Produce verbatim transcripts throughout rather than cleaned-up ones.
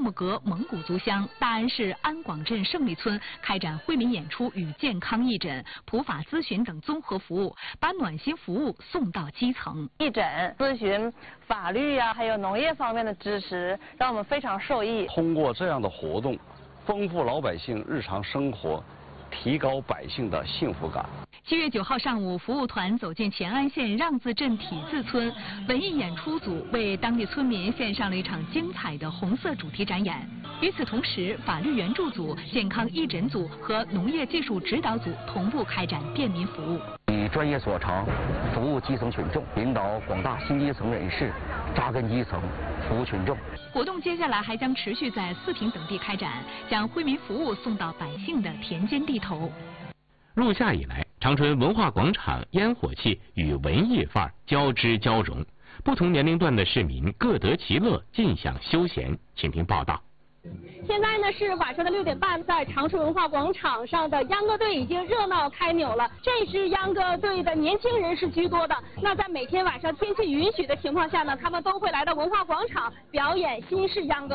木阁蒙古族乡、大安市安广镇胜利村开展惠民演出与健康义诊、普法咨询等综合服务，把暖心服务送到基层。 义诊、咨询、法律呀、啊，还有农业方面的知识，让我们非常受益。 通过这样的活动，丰富老百姓日常生活，提高百姓的幸福感。 七月九号上午，服务团走进乾安县让字镇体字村，文艺演出组为当地村民献上了一场精彩的红色主题展演。与此同时，法律援助组、健康义诊组和农业技术指导组同步开展便民服务， 以专业所长，服务基层群众，引导广大新基层人士扎根基层，服务群众。 活动接下来还将持续在四平等地开展，将惠民服务送到百姓的田间地头。 入夏以来，长春文化广场烟火气与文艺范儿交织交融，不同年龄段的市民各得其乐，尽享休闲。请听报道。 现在呢是晚上的六点半，在长春文化广场上的秧歌队已经热闹开扭了。这支秧歌队的年轻人是居多的。那在每天晚上天气允许的情况下呢，他们都会来到文化广场表演新式秧歌。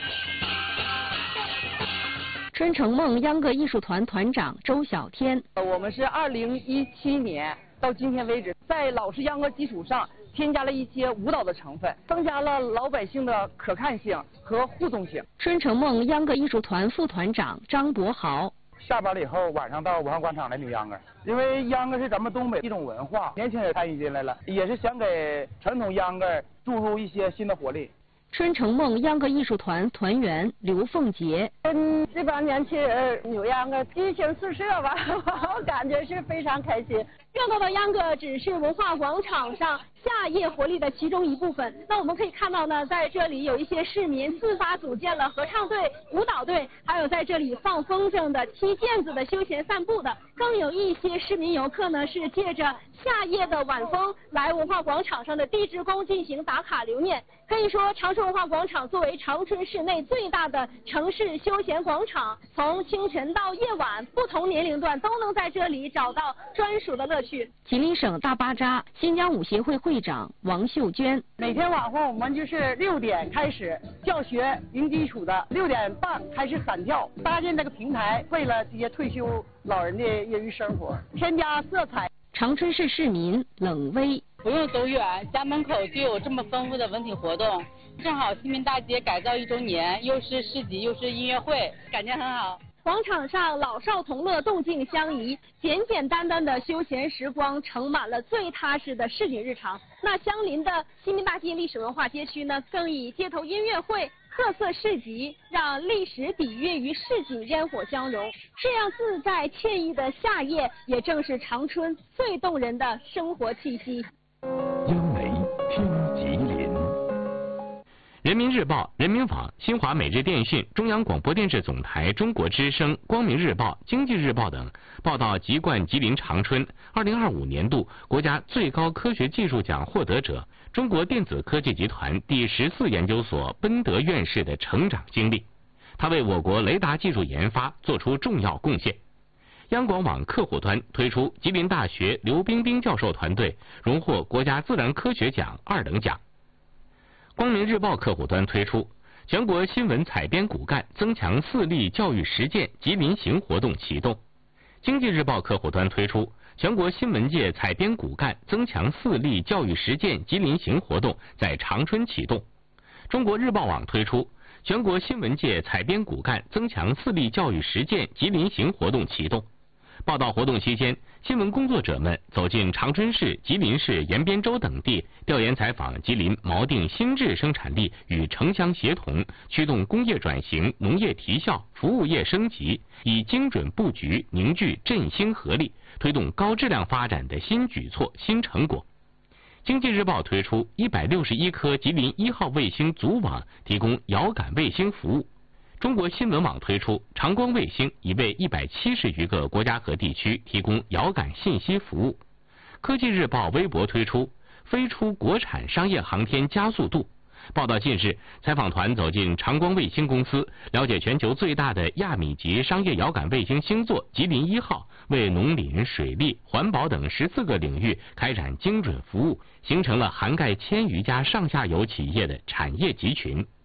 春城梦秧歌艺术团团长周小天， 我们是二零一七年到今天为止，在老式秧歌基础上添加了一些舞蹈的成分，增加了老百姓的可看性和互动性。 春城梦秧歌艺术团副团长张博豪， 下班了以后晚上到文化广场来扭秧歌，因为秧歌是咱们东北一种文化，年轻人参与进来了，也是想给传统秧歌注入一些新的活力。 春城梦秧歌艺术团团员刘凤杰， 跟这帮年轻人扭秧歌激情四射吧，我感觉是非常开心。 热闹的秧歌只是文化广场上夏夜活力的其中一部分。那我们可以看到呢，在这里有一些市民自发组建了合唱队、舞蹈队，还有在这里放风筝的、踢毽子的、休闲散步的，更有一些市民游客呢是借着夏夜的晚风来文化广场上的地质宫进行打卡留念。可以说，长春文化广场作为长春市内最大的城市休闲广场，从清晨到夜晚，不同年龄段都能在这里找到专属的乐趣。 吉林省大巴扎新疆舞协会会长王秀娟， 每天晚上我们就是六点开始教学零基础的，六点半开始散跳，搭建这个平台，为了这些退休老人的业余生活添加色彩。 长春市市民冷薇， 不用走远，家门口就有这么丰富的文体活动，正好新民大街改造一周年，又是市集又是音乐会，感觉很好。 广场上老少同乐，动静相宜，简简单单的休闲时光盛满了最踏实的市井日常。那相邻的新民大街历史文化街区呢，更以街头音乐会、特色市集，让历史底蕴与市井烟火相融。这样自在惬意的夏夜，也正是长春最动人的生活气息。 央媒听吉林。 人民日报、人民网、新华每日电讯、中央广播电视总台、中国之声、光明日报、经济日报等报道籍贯吉林长春二零二五年度国家最高科学技术奖获得者、中国电子科技集团第十四研究所奔德院士的成长经历，他为我国雷达技术研发做出重要贡献。央广网客户端推出吉林大学刘冰冰教授团队荣获国家自然科学奖二等奖。光明日报客户端推出全国新闻采编骨干增强四力教育实践吉林行活动启动。经济日报客户端推出全国新闻界采编骨干增强四力教育实践吉林行活动在长春启动。中国日报网推出全国新闻界采编骨干增强四力教育实践吉林行活动启动。报道活动期间，新闻工作者们走进长春市、吉林市延边州等地，调研采访吉林锚定新质生产力与城乡协同，驱动工业转型、农业提效、服务业升级，以精准布局凝聚振兴合力，推动高质量发展的新举措、新成果。经济日报推出一百六十一颗吉林一号卫星组网，提供遥感卫星服务。中国新闻网推出长光卫星，已为一百七十余个国家和地区提供遥感信息服务。科技日报微博推出飞出国产商业航天加速度。报道近日，采访团走进长光卫星公司，了解全球最大的亚米级商业遥感卫星星座吉林一号为农林、水利、环保等十四个领域开展精准服务，形成了涵盖千余家上下游企业的产业集群。